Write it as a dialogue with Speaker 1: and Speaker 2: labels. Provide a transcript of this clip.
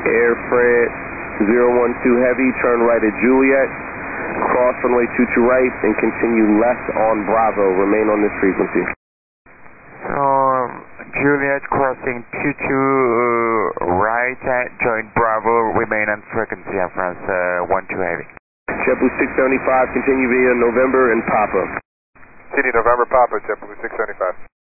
Speaker 1: Air France 012 Heavy, turn right at Juliet, cross runway 22 right, and continue left on Bravo. Remain on this frequency.
Speaker 2: Juliet crossing 22 right, join Bravo, remain on frequency Air France 12 Heavy.
Speaker 1: JetBlue 675, continue via November and Papa.
Speaker 3: CD November Papa, JetBlue 675.